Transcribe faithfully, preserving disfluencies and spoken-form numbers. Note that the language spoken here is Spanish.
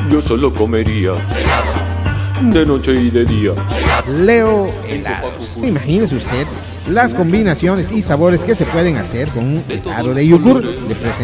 yo solo comería de noche y de día. Leo helados. Imagínese usted las combinaciones y sabores que se pueden hacer con un helado de yogur. Le